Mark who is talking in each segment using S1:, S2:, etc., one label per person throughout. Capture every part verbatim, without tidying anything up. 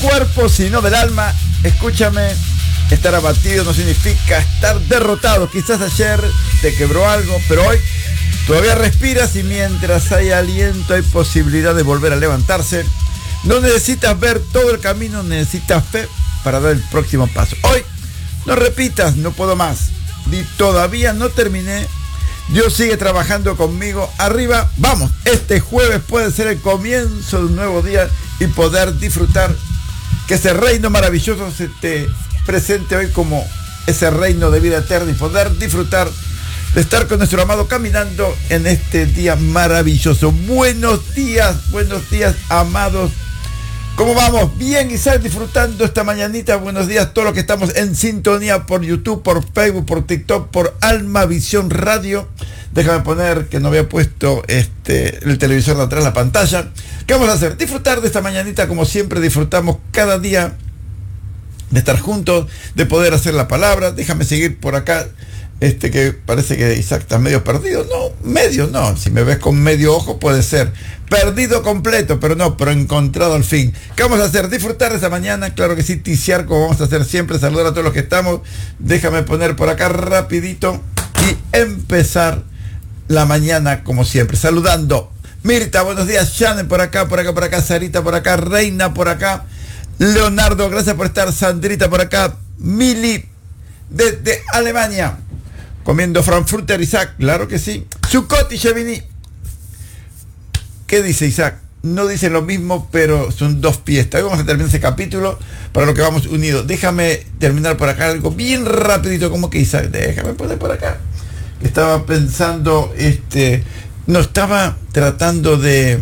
S1: cuerpo, sino del alma. Escúchame, estar abatido no significa estar derrotado. Quizás ayer te quebró algo, pero hoy todavía respiras y mientras hay aliento hay posibilidad de volver a levantarse. No necesitas ver todo el camino, necesitas fe para dar el próximo paso. Hoy no repitas, no puedo más, ni todavía no terminé. Dios sigue trabajando conmigo. Arriba, vamos. Este jueves puede ser el comienzo de un nuevo día y poder disfrutar que ese reino maravilloso se te presente hoy como ese reino de vida eterna y poder disfrutar de estar con nuestro amado caminando en este día maravilloso. Buenos días, buenos días, amados. ¿Cómo vamos? Bien, Isaac, disfrutando esta mañanita. Buenos días a todos los que estamos en sintonía por YouTube, por Facebook, por TikTok, por Alma Visión Radio. Déjame poner que no había puesto este el televisor de atrás, la pantalla. ¿Qué vamos a hacer? Disfrutar de esta mañanita como siempre disfrutamos cada día de estar juntos, de poder hacer la palabra. Déjame seguir por acá. Este que parece que Isaac está medio perdido. No, medio no. Si me ves con medio ojo puede ser. Perdido completo, pero no, pero encontrado al fin. ¿Qué vamos a hacer? Disfrutar de esta mañana. Claro que sí, ticiar como vamos a hacer siempre. Saludar a todos los que estamos. Déjame poner por acá rapidito y empezar la mañana como siempre. Saludando. Mirta, buenos días. Shannon por acá, por acá, por acá. Sarita por acá. Reina por acá. Leonardo, gracias por estar. Sandrita por acá. Mili desde Alemania. Comiendo Frankfurter, Isaac, claro que sí. Sukkot y Shemini. ¿Qué dice Isaac? No dice lo mismo, pero son dos fiestas. Hoy vamos a terminar ese capítulo para lo que vamos unidos. Déjame terminar por acá algo bien rapidito, como que Isaac, déjame poner por acá. Estaba pensando, este, no estaba tratando de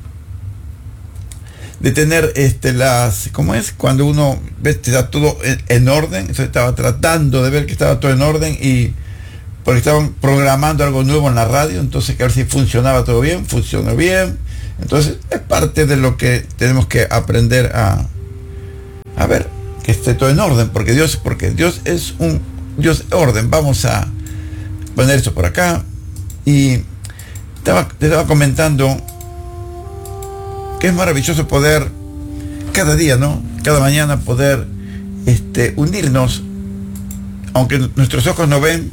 S1: de tener este las, ¿cómo es? Cuando uno ve está todo en, en orden. Entonces estaba tratando de ver que estaba todo en orden y porque estaban programando algo nuevo en la radio, entonces que a ver si funcionaba todo bien, funcionó bien. Entonces es parte de lo que tenemos que aprender a a ver que esté todo en orden, porque Dios, porque Dios es un Dios de orden. Vamos a poner esto por acá y estaba, te estaba comentando que es maravilloso poder cada día, ¿no? Cada mañana poder este unirnos, aunque nuestros ojos no ven.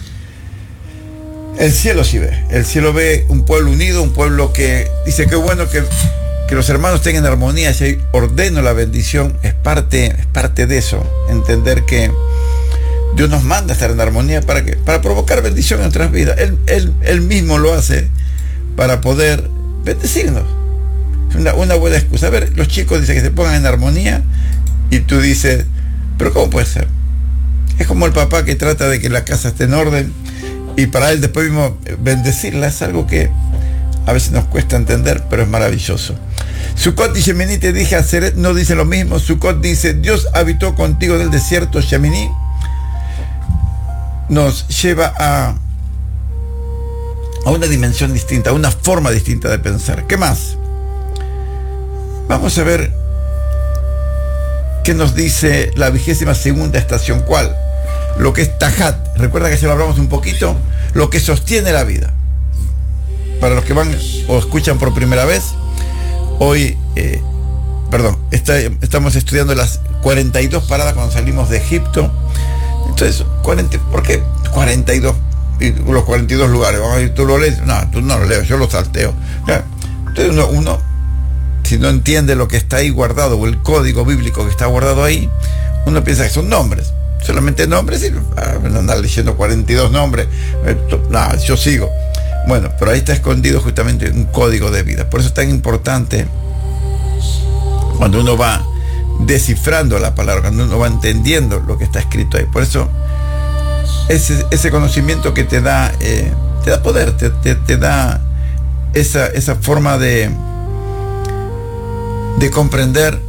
S1: El cielo sí ve, el cielo ve un pueblo unido, un pueblo que dice que bueno que, que los hermanos tengan armonía, si ordeno la bendición, es parte, es parte de eso, entender que Dios nos manda a estar en armonía para que, para provocar bendición en nuestras vidas. Él, él, él mismo lo hace para poder bendecirnos. Es una, una buena excusa. A ver, los chicos dicen que se pongan en armonía y tú dices, pero ¿cómo puede ser? Es como el papá que trata de que la casa esté en orden y para él después mismo bendecirla. Es algo que a veces nos cuesta entender, pero es maravilloso. Sukkot y Shemini, te dije, hacer no dice lo mismo. Sukkot dice, Dios habitó contigo en el desierto. Shemini nos lleva a, a una dimensión distinta, a una forma distinta de pensar. ¿Qué más? Vamos a ver qué nos dice la vigésima segunda estación. ¿Cuál? Lo que es Tajat. Recuerda que ya lo hablamos un poquito. Lo que sostiene la vida. Para los que van o escuchan por primera vez, hoy, eh, perdón, está, estamos estudiando las cuarenta y dos paradas cuando salimos de Egipto. Entonces, cuarenta, ¿por qué cuarenta y dos? Y los cuarenta y dos lugares. Vamos a decir, ¿tú lo lees? No, tú no lo lees, yo lo salteo. Entonces uno, uno, si no entiende lo que está ahí guardado o el código bíblico que está guardado ahí, uno piensa que son nombres. Solamente nombres y ah, andar leyendo cuarenta y dos nombres. No, yo sigo. Bueno, pero ahí está escondido justamente un código de vida. Por eso es tan importante cuando uno va descifrando la palabra, cuando uno va entendiendo lo que está escrito ahí. Por eso ese, ese conocimiento que te da eh, te da poder, te, te, te da esa, esa forma de de comprender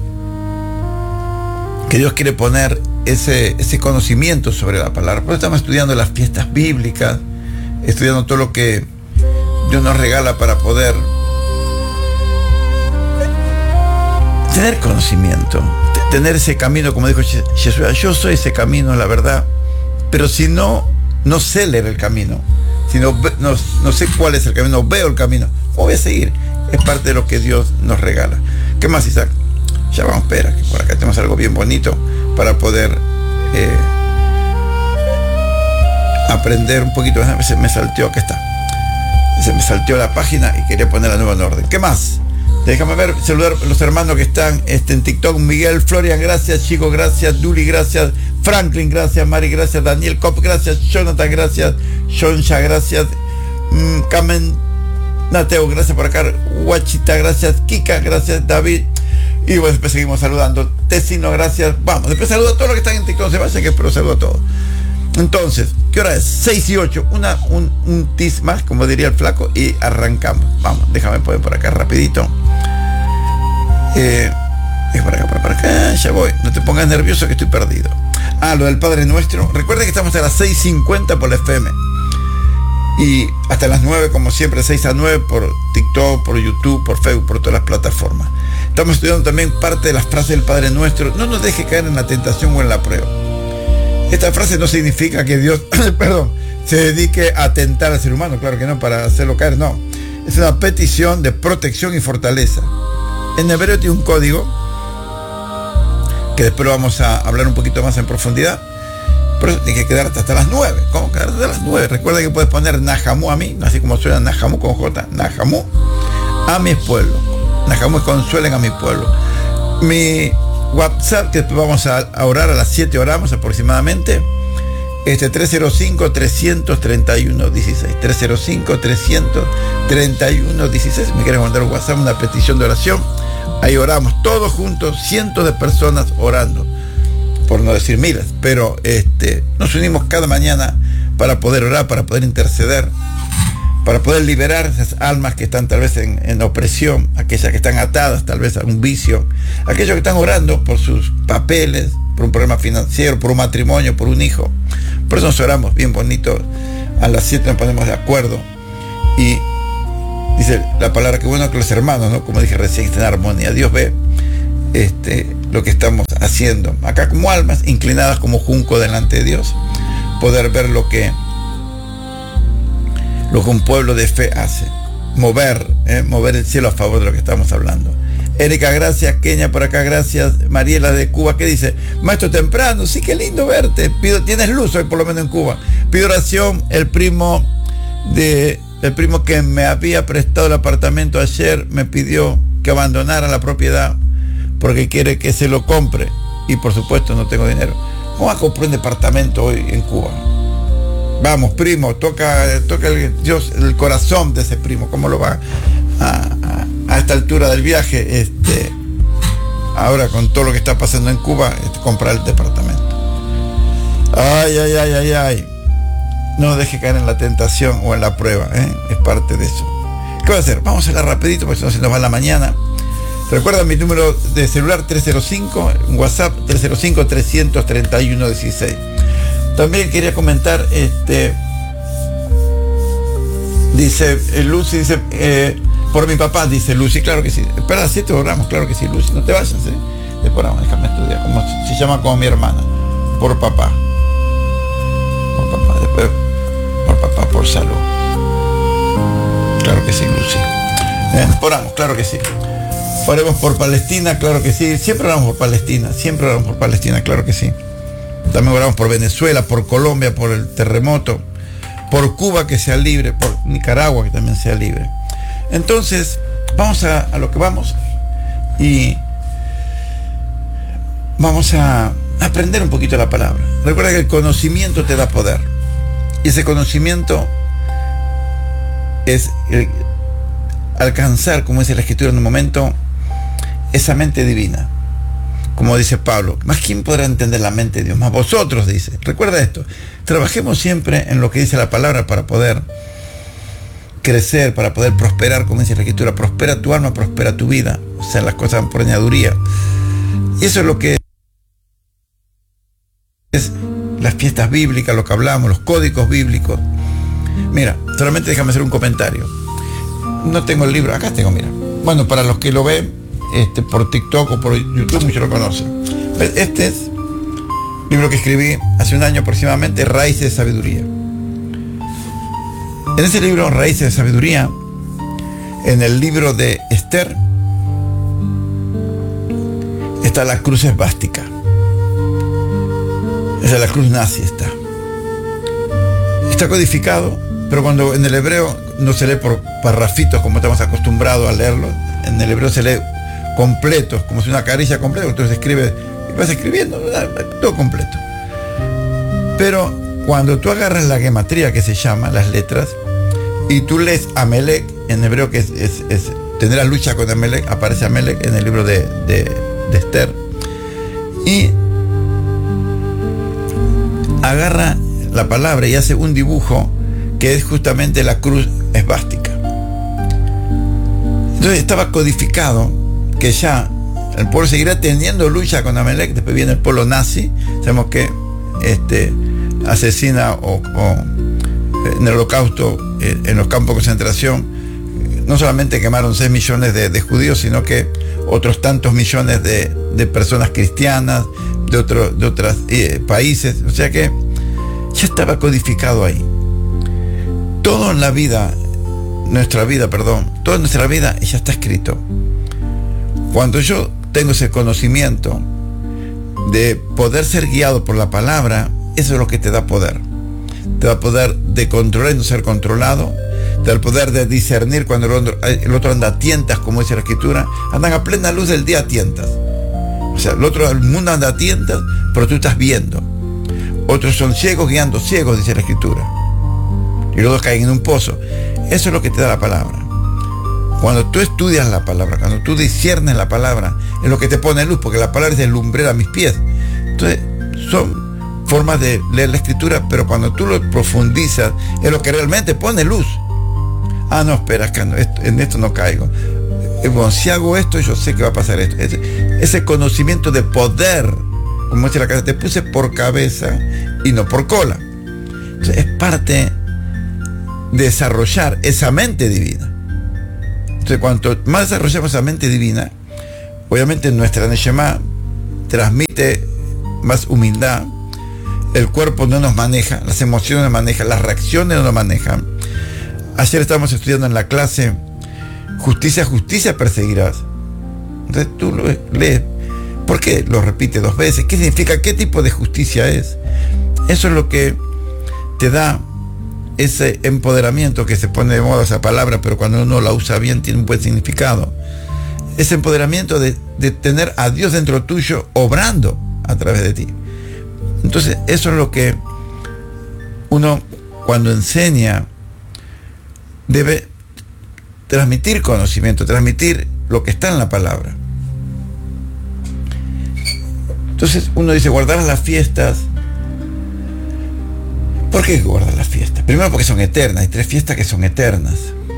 S1: que Dios quiere poner ese, ese conocimiento sobre la palabra. Por eso estamos estudiando las fiestas bíblicas, estudiando todo lo que Dios nos regala para poder tener conocimiento, tener ese camino, como dijo Jesús, yo soy ese camino, la verdad, pero si no, no sé leer el camino, si no, no, no sé cuál es el camino, no veo el camino, ¿cómo voy a seguir? Es parte de lo que Dios nos regala. ¿Qué más, Isaac? Ya vamos, espera, que por acá tenemos algo bien bonito para poder eh, aprender un poquito. Se me salteó, acá está. Se me salteó la página y quería poner la nueva en orden. ¿Qué más? Déjame ver, saludar a los hermanos que están este, en TikTok. Miguel, Florian, gracias. Chico, gracias. Duli, gracias. Franklin, gracias. Mari, gracias. Daniel Cop, gracias. Jonathan, gracias. Shonsha, gracias. Mm, Camen Nateo, gracias por acá. Guachita, gracias. Kika, gracias. David. Y bueno, después seguimos saludando. Tecino, gracias. Vamos, después saludo a todos los que están en TikTok. Se vayan, que pero saludo a todos. Entonces, ¿qué hora es? seis y ocho. Una, un, un tis más, como diría el flaco, y arrancamos. Vamos, déjame poner por acá rapidito. Eh, es por acá, por acá, ya voy. No te pongas nervioso que estoy perdido. Ah, lo del Padre Nuestro. Recuerda que estamos a las seis cincuenta por la F M. Y hasta las nueve, como siempre, seis a nueve por TikTok, por YouTube, por Facebook, por todas las plataformas. Estamos estudiando también parte de las frases del Padre Nuestro. No nos deje caer en la tentación o en la prueba. Esta frase no significa que Dios, perdón, se dedique a tentar al ser humano, claro que no, para hacerlo caer, no. Es una petición de protección y fortaleza. En hebreo tiene un código, que después lo vamos a hablar un poquito más en profundidad, pero eso tiene que quedarte hasta las nueve. ¿Cómo quedarte hasta las nueve? Recuerda que puedes poner Nahamú a mí, así como suena Nahamú con J, Nahamú a mi pueblo. Nahamú es consuelen a mi pueblo. Mi WhatsApp, que después vamos a, a orar a las siete, oramos aproximadamente, este tres cero cinco, tres tres uno, uno seis, tres cero cinco, tres tres uno, uno seis. Me quieren mandar un WhatsApp, una petición de oración, ahí oramos todos juntos, cientos de personas orando, por no decir miles, pero este, nos unimos cada mañana para poder orar, para poder interceder, para poder liberar esas almas que están tal vez en, en opresión, aquellas que están atadas tal vez a un vicio, aquellos que están orando por sus papeles, por un problema financiero, por un matrimonio, por un hijo. Por eso nos oramos bien bonito, a las siete nos ponemos de acuerdo y dice la palabra que bueno que los hermanos, ¿no? Como dije recién, estén en armonía. Dios ve este, lo que estamos haciendo acá como almas inclinadas como junco delante de Dios, poder ver lo que lo que un pueblo de fe hace, mover, eh, mover el cielo a favor de lo que estamos hablando. Erika, gracias. Kenia, por acá, gracias. Mariela de Cuba, ¿qué dice? Maestro temprano, sí, qué lindo verte. Pido, tienes luz hoy por lo menos en Cuba. Pido oración, el primo de, el primo que me había prestado el apartamento ayer me pidió que abandonara la propiedad porque quiere que se lo compre y por supuesto no tengo dinero. ¿Cómo va a comprar un departamento hoy en Cuba? Vamos, primo, toca, toca el, Dios, el corazón de ese primo. ¿Cómo lo va a, a, a esta altura del viaje? Este, ahora con todo lo que está pasando en Cuba, este, comprar el departamento. Ay, ay, ay, ay, ay. No deje caer en la tentación o en la prueba, ¿eh? Es parte de eso. ¿Qué va a hacer? Vamos a hablar rapidito porque si no se nos va la mañana. Recuerda mi número de celular tres cero cinco, WhatsApp tres cero cinco, tres tres uno, uno seis. También quería comentar, este, dice eh, Lucy, dice, eh, por mi papá, dice Lucy, claro que sí. Espera, las siete oramos, claro que sí, Lucy, no te vayas, ¿eh? Después oramos, déjame estudiar, como se llama como mi hermana, por papá. Por papá, después, por papá, por salud. Claro que sí, Lucy. ¿Eh? Oramos, claro que sí. Oremos por Palestina, claro que sí. Siempre oramos por Palestina, siempre oramos por Palestina, claro que sí. También oramos por Venezuela, por Colombia, por el terremoto, por Cuba que sea libre, por Nicaragua que también sea libre. Entonces, vamos a, a lo que vamos y vamos a aprender un poquito la palabra. Recuerda que el conocimiento te da poder y ese conocimiento es el, alcanzar, como dice la Escritura en un momento, esa mente divina. Como dice Pablo, más quién podrá entender la mente de Dios, más vosotros, dice. Recuerda esto, trabajemos siempre en lo que dice la palabra para poder crecer, para poder prosperar, como dice la Escritura. Prospera tu alma, prospera tu vida. O sea, las cosas van por añaduría. Y eso es lo que es las fiestas bíblicas, lo que hablamos, los códigos bíblicos. Mira, solamente déjame hacer un comentario. No tengo el libro, acá tengo, mira. Bueno, para los que lo ven este, por TikTok o por YouTube, muchos lo conocen. Este es el libro que escribí hace un año aproximadamente, Raíces de Sabiduría. En ese libro, Raíces de Sabiduría, en el libro de Esther, está la cruz esvástica. Esa es la cruz nazi, está. Está codificado, pero cuando en el hebreo no se lee por parrafitos como estamos acostumbrados a leerlo. En el hebreo se lee completo, como si una caricia completa, entonces escribe, vas escribiendo todo completo. Pero cuando tú agarras la gematría, que se llama, las letras, y tú lees Amelec, en hebreo, que es, es, es tener la lucha con Amelec, aparece Amelec en el libro de, de, de Esther, y agarra la palabra y hace un dibujo que es justamente la cruz esvástica. Entonces estaba codificado que ya el pueblo seguirá teniendo lucha con Amelec. Después viene el pueblo nazi, sabemos que este, asesina o, o en el holocausto, en los campos de concentración, no solamente quemaron seis millones de, de judíos, sino que otros tantos millones de, de personas cristianas de, otro, de otros eh, países. O sea que ya estaba codificado ahí. Todo en la vida, nuestra vida, perdón, toda nuestra vida ya está escrito. Cuando yo tengo ese conocimiento de poder ser guiado por la palabra, eso es lo que te da poder. Te da poder de controlar y no ser controlado. Te da el poder de discernir cuando el otro, el otro anda a tientas, como dice la Escritura. Andan a plena luz del día a tientas. O sea, el otro, el mundo anda a tientas, pero tú estás viendo. Otros son ciegos guiando ciegos, dice la Escritura. Y los dos caen en un pozo. Eso es lo que te da la palabra. Cuando tú estudias la palabra, cuando tú disciernes la palabra, es lo que te pone luz, porque la palabra es de lumbrera a mis pies. Entonces, son formas de leer la Escritura, pero cuando tú lo profundizas, es lo que realmente pone luz. Ah, no, espera, acá no, esto, en esto no caigo. Bueno, si hago esto, yo sé que va a pasar esto. Ese, ese conocimiento de poder, como dice la casa, te puse por cabeza y no por cola. Entonces, es parte de desarrollar esa mente divina. Entonces, cuanto más desarrollamos esa mente divina, obviamente nuestra Neshama transmite más humildad, el cuerpo no nos maneja, las emociones no nos manejan, las reacciones no nos manejan. Ayer estábamos estudiando en la clase justicia, justicia perseguirás. Entonces tú lo lees. ¿Por qué lo repite dos veces? ¿Qué significa? ¿Qué tipo de justicia es? Eso es lo que te da ese empoderamiento, que se pone de moda esa palabra, pero cuando uno la usa bien tiene un buen significado. Ese empoderamiento de, de tener a Dios dentro tuyo obrando a través de ti. Entonces eso es lo que uno, cuando enseña, debe transmitir conocimiento, transmitir lo que está en la palabra. Entonces uno dice, guardar las fiestas. ¿Por qué guardar las fiestas? Primero porque son eternas, hay tres fiestas que son eternas.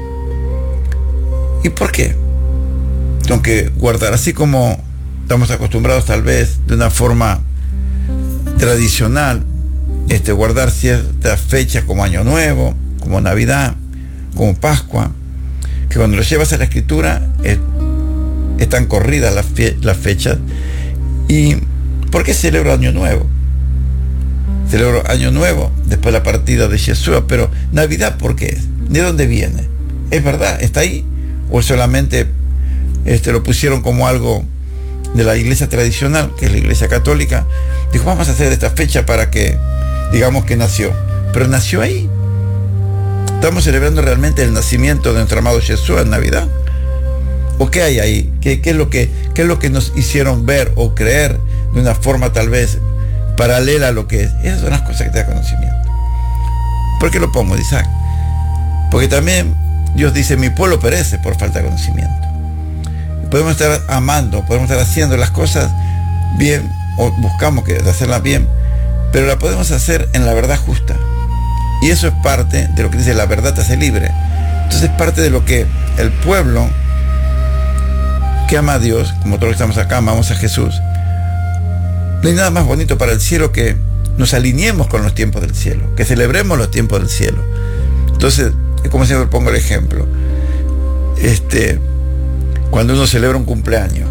S1: ¿Y por qué? Aunque guardar, así como estamos acostumbrados tal vez de una forma tradicional, este, guardar ciertas fechas como Año Nuevo, como Navidad, como Pascua, que cuando lo llevas a la Escritura es, están corridas las, fie, las fechas. ¿Y por qué celebro Año Nuevo? Celebro Año Nuevo después de la partida de Yeshua, pero Navidad, ¿por qué es? ¿De dónde viene? ¿Es verdad? ¿Está ahí? ¿O solamente este, lo pusieron como algo de la iglesia tradicional, que es la iglesia católica? Dijo, vamos a hacer esta fecha para que digamos que nació. Pero nació ahí. ¿Estamos celebrando realmente el nacimiento de nuestro amado Yeshua en Navidad? ¿O qué hay ahí? ¿Qué, qué, es lo que, ¿Qué es lo que nos hicieron ver o creer de una forma tal vez paralela a lo que es? Esas son las cosas que te da conocimiento. ¿Por qué lo pongo, Isaac? Porque también Dios dice, mi pueblo perece por falta de conocimiento. Podemos estar amando, podemos estar haciendo las cosas bien, o buscamos que hacerlas bien, pero la podemos hacer en la verdad justa. Y eso es parte de lo que dice, la verdad te hace libre. Entonces es parte de lo que el pueblo que ama a Dios, como todos los que estamos acá, amamos a Jesús. No hay nada más bonito para el cielo que nos alineemos con los tiempos del cielo, que celebremos los tiempos del cielo. Entonces, como siempre pongo el ejemplo, este, cuando uno celebra un cumpleaños,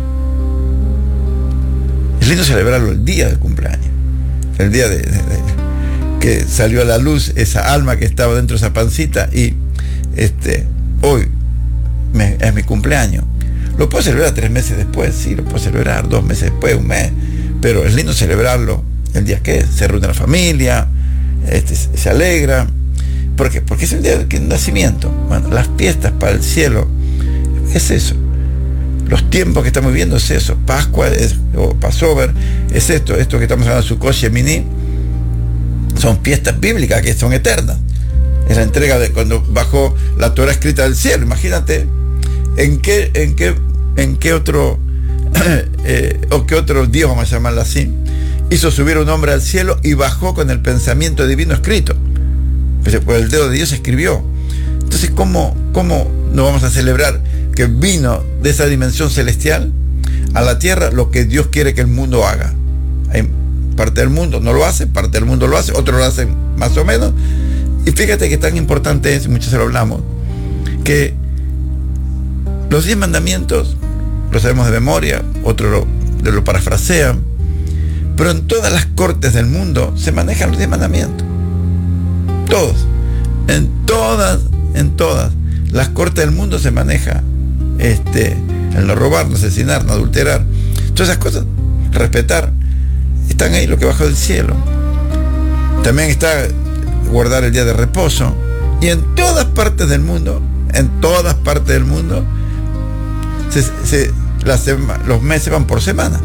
S1: es lindo celebrarlo el día del cumpleaños, el día de, de, de que salió a la luz esa alma que estaba dentro de esa pancita, y este, hoy me, es mi cumpleaños. Lo puedo celebrar tres meses después, sí, lo puedo celebrar dos meses después, un mes, pero es lindo celebrarlo el día que se reúne la familia, este, se alegra. ¿Por qué? Porque es el día del nacimiento. Bueno, las fiestas para el cielo es eso. Los tiempos que estamos viviendo es eso. Pascua es, o Passover es esto. Esto que estamos hablando de Sukkot, Shemini, son fiestas bíblicas que son eternas. Es la entrega de cuando bajó la Torah escrita del cielo. Imagínate en qué, en qué, en qué otro eh, o qué otro Dios, vamos a llamarlo así, hizo subir un hombre al cielo y bajó con el pensamiento divino escrito. Pues el dedo de Dios escribió. Entonces, ¿cómo, cómo no vamos a celebrar que vino de esa dimensión celestial a la tierra lo que Dios quiere que el mundo haga? Hay parte del mundo no lo hace, parte del mundo lo hace, otros lo hacen más o menos. Y fíjate que tan importante es, muchos se lo hablamos, que los diez mandamientos los sabemos de memoria, otros lo, lo parafrasean, pero en todas las cortes del mundo se manejan los diez mandamientos. Todos, en todas, en todas las cortes del mundo se maneja este, el no robar, no asesinar, no adulterar, todas esas cosas, respetar, están ahí, lo que bajó del cielo. También está guardar el día de reposo, y en todas partes del mundo, en todas partes del mundo, se, se, la sema, los meses van por semana.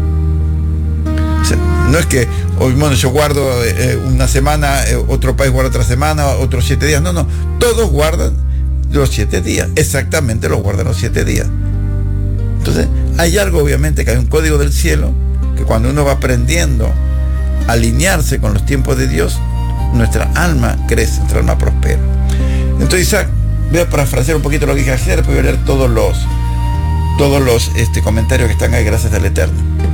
S1: O sea, no es que hoy, bueno, yo guardo eh, una semana, eh, otro país guarda otra semana, otros siete días. No, no, todos guardan los siete días, exactamente los guardan los siete días. Entonces, hay algo, obviamente, que hay un código del cielo, que cuando uno va aprendiendo a alinearse con los tiempos de Dios, nuestra alma crece, nuestra alma prospera. Entonces, Isaac, voy a parafrasear un poquito lo que dije ayer, después voy a leer todos los, todos los este, comentarios que están ahí, gracias al Eterno.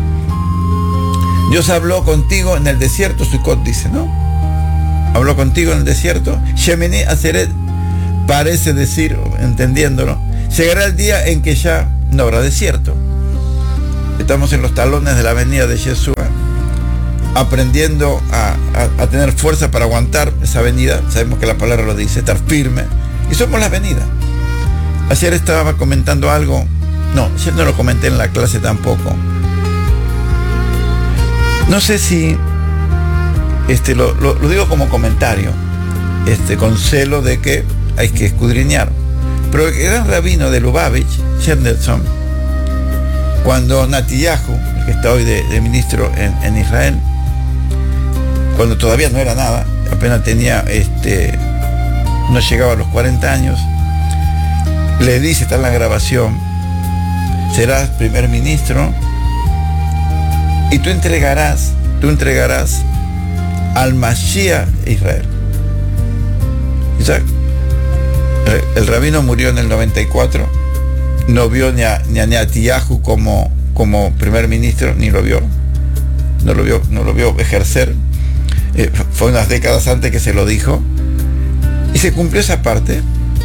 S1: Dios habló contigo en el desierto, Sukkot dice, ¿no? Habló contigo en el desierto. Shemini Atzeret parece decir, entendiéndolo, llegará el día en que ya no habrá desierto. Estamos en los talones de la avenida de Yeshua, aprendiendo a, a, a tener fuerza para aguantar esa avenida. Sabemos que la palabra lo dice, estar firme. Y somos la avenida. Ayer estaba comentando algo, no, ayer no lo comenté en la clase tampoco. No sé si, este, lo, lo, lo digo como comentario, este, con celo de que hay que escudriñar. Pero el gran rabino de Lubavitch, Shenderson, cuando Netanyahu, el que está hoy de, de ministro en, en Israel, cuando todavía no era nada, apenas tenía, este, no llegaba a los cuarenta años, le dice, está en la grabación, serás primer ministro y tú entregarás, tú entregarás al Mashiach Israel. Isaac, el, el rabino murió en el noventa y cuatro, no vio ni a, ni a Netanyahu como, como primer ministro, ni lo vio, no lo vio, no lo vio ejercer. Eh, fue unas décadas antes que se lo dijo, y se cumplió esa parte.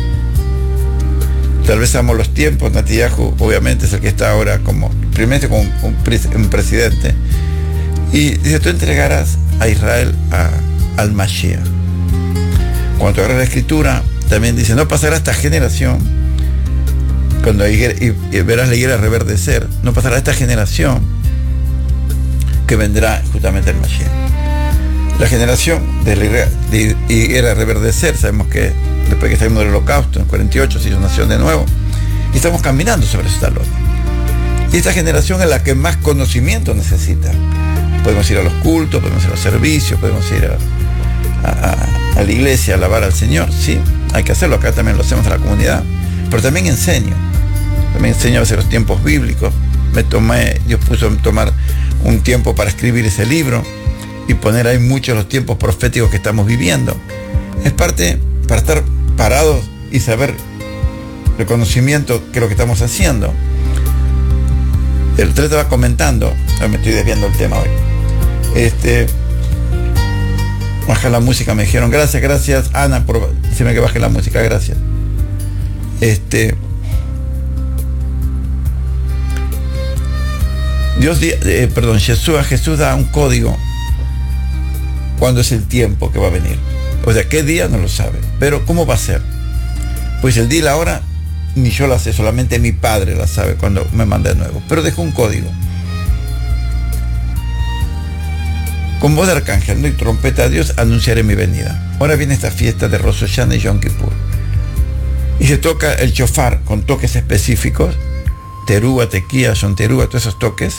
S1: Tal vez amo los tiempos. Netanyahu obviamente es el que está ahora como primero como un, un, un presidente, y dice, tú entregarás a Israel a, al Mashiach. Cuando agarras la escritura también dice, no pasará esta generación, cuando y, y verás la higuera reverdecer, no pasará esta generación que vendrá justamente el Mashiach. La generación de la higuera, de higuera reverdecer, sabemos que después que salimos del holocausto en cuarenta y ocho se hizo nación de nuevo, y estamos caminando sobre esos talones. Y esta generación es la que más conocimiento necesita. Podemos ir a los cultos, podemos ir a los servicios, podemos ir a, a, a la iglesia a alabar al Señor, sí, hay que hacerlo. Acá también lo hacemos en la comunidad, pero también enseño, también enseño a veces los tiempos bíblicos. Me tomé, Dios puso tomar un tiempo para escribir ese libro y poner ahí muchos los tiempos proféticos que estamos viviendo. Es parte para estar parados y saber el conocimiento que es lo que estamos haciendo. El tres te va comentando, me estoy desviando el tema hoy. Este, baja la música, me dijeron, gracias, gracias Ana por decirme que baje la música, gracias. Este, Dios, eh, perdón, Jesús, Jesús da un código cuándo es el tiempo que va a venir. O sea, qué día no lo sabe, pero cómo va a ser. Pues el día y la hora ni yo la sé, solamente mi Padre la sabe cuando me manda de nuevo. Pero dejo un código. Con voz de arcángel, ¿no? Y trompeta a Dios, anunciaré mi venida. Ahora viene esta fiesta de Rosh Hashanah y Yom Kippur. Y se toca el shofar con toques específicos. Terúa, tequía, son terúa, todos esos toques.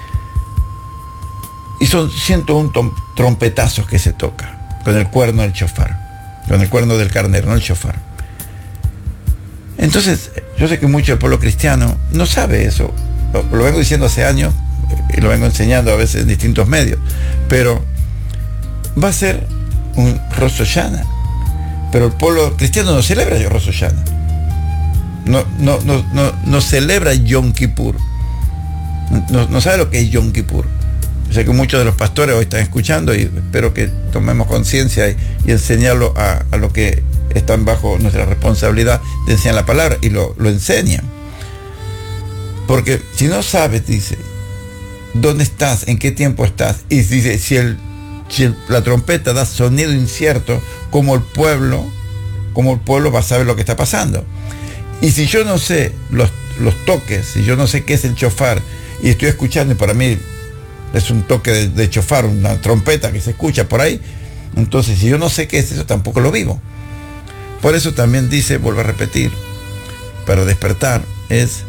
S1: Y son ciento uno trompetazos que se toca con el cuerno del shofar. Con el cuerno del carnero, no el shofar. Entonces, yo sé que mucho del pueblo cristiano no sabe eso. Lo, lo vengo diciendo hace años y lo vengo enseñando a veces en distintos medios. Pero va a ser un Rosh Hashanah. Pero el pueblo cristiano no celebra Rosh Hashanah. No, no, no, no, no celebra Yom Kippur. No, no sabe lo que es Yom Kippur. Yo sé que muchos de los pastores hoy están escuchando y espero que tomemos conciencia y, y enseñarlo a, a los que están bajo nuestra responsabilidad de enseñar la palabra y lo, lo enseñan. Porque si no sabes, dice, dónde estás, en qué tiempo estás, y dice, si, el, si el, la trompeta da sonido incierto, como el pueblo, como el pueblo va a saber lo que está pasando. Y si yo no sé los, los toques, si yo no sé qué es el shofar, y estoy escuchando y para mí es un toque de, de shofar, una trompeta que se escucha por ahí, entonces si yo no sé qué es eso, tampoco lo vivo. Por eso también dice, vuelvo a repetir, para despertar, es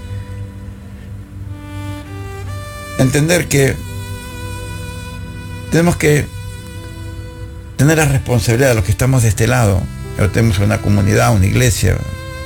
S1: entender que tenemos que tener la responsabilidad de los que estamos de este lado, que tenemos una comunidad, una iglesia,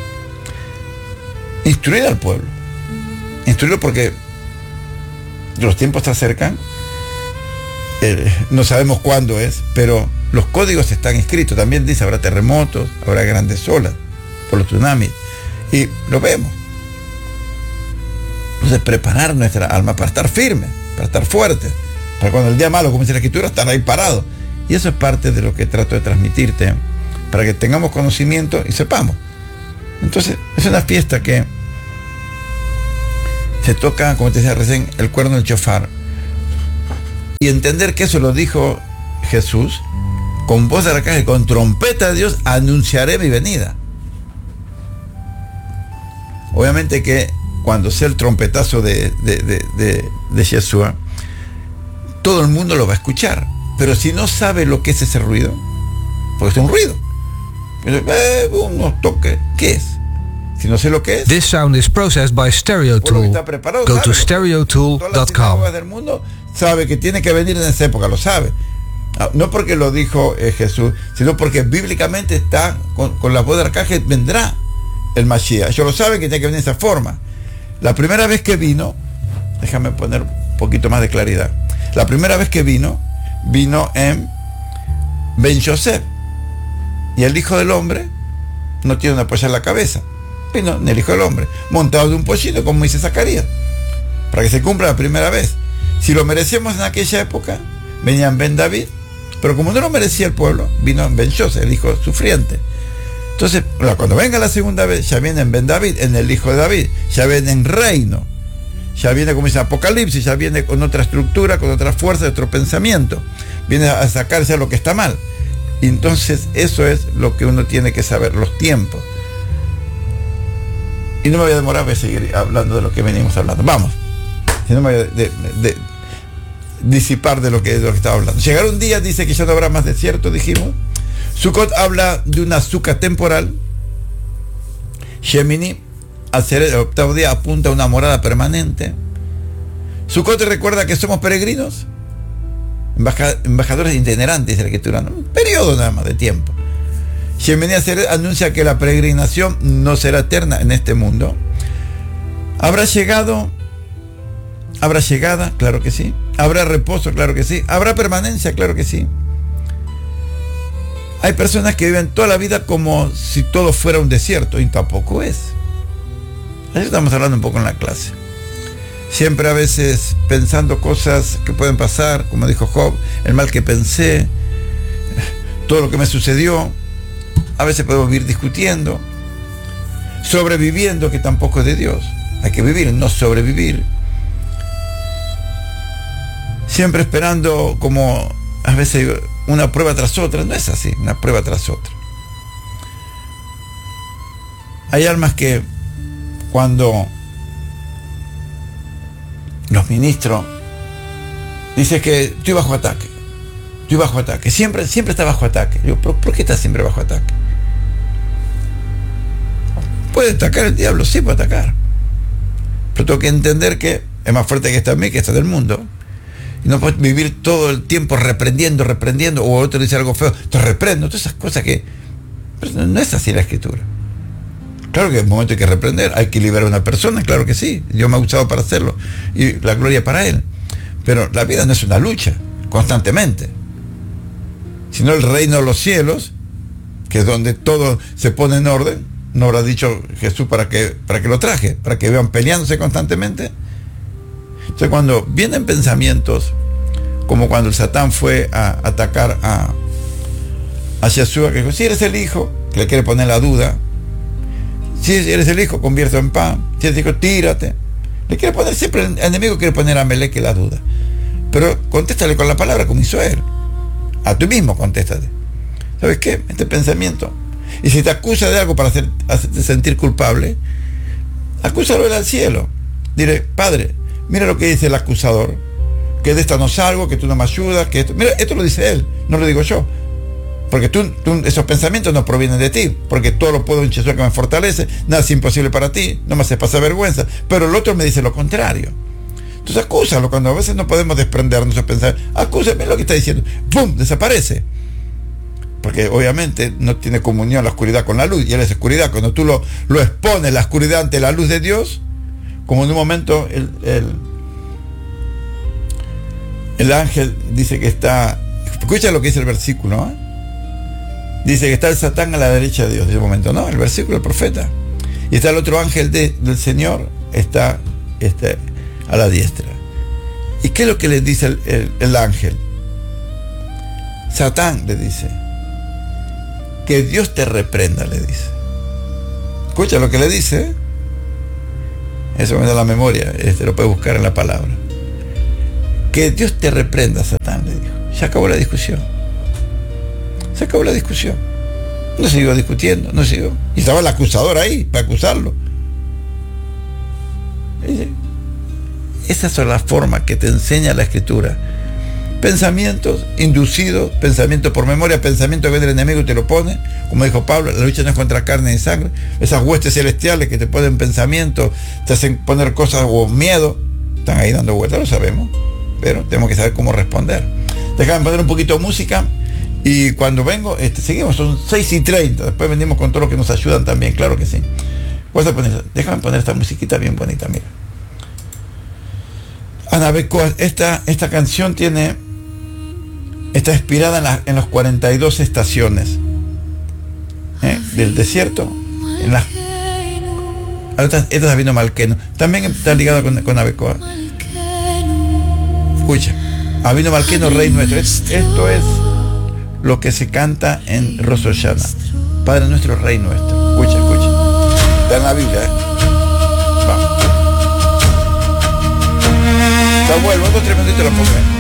S1: instruir al pueblo, instruirlo porque los tiempos se acercan, eh, no sabemos cuándo es, pero los códigos están escritos. También dice, habrá terremotos, habrá grandes olas por los tsunamis, y lo vemos. Entonces, preparar nuestra alma para estar firme, para estar fuerte, para cuando el día malo, como dice la Escritura, estar ahí parado. Y eso es parte de lo que trato de transmitirte, para que tengamos conocimiento y sepamos. Entonces, es una fiesta que se toca, como te decía recién, el cuerno del shofar. Y entender que eso lo dijo Jesús, con voz de arcángel, con trompeta de Dios, anunciaré mi venida. Obviamente que cuando sea el trompetazo de, de, de, de, de Yeshua, todo el mundo lo va a escuchar. Pero si no sabe lo que es ese ruido, porque es un ruido, eh, unos toques, ¿qué es? Si no sé lo que es.
S2: This sound is processed by StereoTool. Go to stereo tool dot com.
S1: Del mundo sabe que tiene que venir en esa época, lo sabe. No porque lo dijo eh, Jesús, sino porque bíblicamente está con, con la voz de arcángel, vendrá el Mashiach. Ellos lo saben que tiene que venir de esa forma. La primera vez que vino, déjame poner un poquito más de claridad. La primera vez que vino, vino en Ben Yosef. Y el Hijo del Hombre no tiene una polla en la cabeza. Vino en el Hijo del Hombre, montado de un pollito, como dice Zacarías, para que se cumpla la primera vez. Si lo merecíamos en aquella época, venía en Ben David, pero como no lo merecía el pueblo, vino en Ben Yosef, el hijo sufriente. Entonces, cuando venga la segunda vez, ya viene en Ben David, en el Hijo de David, ya viene en reino, ya viene, como dice Apocalipsis, ya viene con otra estructura, con otra fuerza, otro pensamiento, viene a sacarse a lo que está mal. Y entonces eso es lo que uno tiene que saber, los tiempos. Y no me voy a demorar, voy a seguir hablando de lo que venimos hablando. Vamos, si no me voy a de, de, de, disipar de lo, que, de lo que estaba hablando. Llegará un día, dice que ya no habrá más desierto, dijimos. Sukkot habla de una azúcar temporal. Shemini, al ser el octavo día, apunta a una morada permanente. Sukkot recuerda que somos peregrinos, embaja, embajadores itinerantes de la Escritura, ¿no? Un periodo nada más de tiempo. Shemini Atzeret anuncia que la peregrinación no será eterna en este mundo. ¿Habrá llegado? ¿Habrá llegada? Claro que sí. ¿Habrá reposo? Claro que sí. ¿Habrá permanencia? Claro que sí. Hay personas que viven toda la vida como si todo fuera un desierto, y tampoco es. Ahí estamos hablando un poco en la clase. Siempre a veces pensando cosas que pueden pasar, como dijo Job, el mal que pensé, todo lo que me sucedió. A veces podemos vivir discutiendo, sobreviviendo, que tampoco es de Dios. Hay que vivir, no sobrevivir. Siempre esperando, como a veces una prueba tras otra. No es así, una prueba tras otra. Hay almas que cuando los ministros dicen que estoy bajo ataque, estoy bajo ataque, siempre, siempre está bajo ataque. Digo, ¿por, ¿por qué está siempre bajo ataque? ¿Puede atacar el diablo? Sí, puede atacar. Pero tengo que entender que es más fuerte que está en mí, que está en el mundo. Y no puedes vivir todo el tiempo reprendiendo, reprendiendo, o otro dice algo feo, te reprendo, todas esas cosas que... Pero no es así la escritura. Claro que en un momento hay que reprender, hay que liberar a una persona, claro que sí. Dios me ha usado para hacerlo. Y la gloria para Él. Pero la vida no es una lucha, constantemente. Sino el reino de los cielos, que es donde todo se pone en orden, no habrá dicho Jesús para que, para que lo traje, para que vean peleándose constantemente. Entonces cuando vienen pensamientos, como cuando el Satán fue a atacar a, a Yeshua, que dijo, si eres el hijo, que le quiere poner la duda, si eres el hijo, convierto en pan, si eres el hijo, tírate. Le quiere poner, siempre el enemigo quiere poner a Amelec la duda. Pero contéstale con la palabra como hizo él. A tú mismo contéstate. ¿Sabes qué? Este pensamiento. Y si te acusa de algo para hacer, hacerte sentir culpable, acúsalo él al cielo. Dile, Padre, mira lo que dice el acusador, que de esta no salgo, que tú no me ayudas, que esto... Mira, esto lo dice él, no lo digo yo. Porque tú, tú, esos pensamientos no provienen de ti, porque todo lo puedo en Jesús que me fortalece, nada es imposible para ti, no me haces pasar vergüenza. Pero el otro me dice lo contrario. Entonces acúsalo, cuando a veces no podemos desprendernos de pensar, acúsame lo que está diciendo, ¡pum!, desaparece. Porque obviamente no tiene comunión la oscuridad con la luz, y él es oscuridad. Cuando tú lo, lo expones, la oscuridad ante la luz de Dios, como en un momento el, el, el ángel dice que está, escucha lo que dice el versículo, ¿eh? Dice que está el Satán a la derecha de Dios, en ese momento, no, el versículo, el profeta. Y está el otro ángel de, del Señor, está, está a la diestra. ¿Y qué es lo que le dice el, el, el ángel? Satán le dice, que Dios te reprenda, le dice. Escucha lo que le dice, ¿eh? Eso me da la memoria, este lo puedes buscar en la palabra. Que Dios te reprenda, Satán, le dijo. Se acabó la discusión. Se acabó la discusión. No siguió discutiendo, no siguió. Y estaba el acusador ahí, para acusarlo. Esas son las formas que te enseña la Escritura. Pensamientos inducidos, pensamientos por memoria, pensamientos que viene el enemigo y te lo pone. Como dijo Pablo, la lucha no es contra carne y sangre. Esas huestes celestiales que te ponen pensamientos, te hacen poner cosas o miedo, están ahí dando vueltas, lo sabemos. Pero tenemos que saber cómo responder. Déjame poner un poquito de música. Y cuando vengo, este, seguimos, son seis y treinta. Después venimos con todo lo que nos ayudan también, claro que sí. Vas a poner, déjame poner esta musiquita bien bonita, mira. Ana Becoa, esta, esta canción tiene, está inspirada en, la, en las cuarenta y dos estaciones, ¿eh?, del desierto. En las, esta, esta es Avino Malqueno. También está ligada con, con Abecoa. Escucha, Avino Malqueno, Rey Nuestro. Esto es lo que se canta en Rosh Hashanah. Padre Nuestro, Rey Nuestro. Escucha, escucha. Está en la Biblia, ¿eh? Vamos. Samuel, vos tres minutitos la pongo.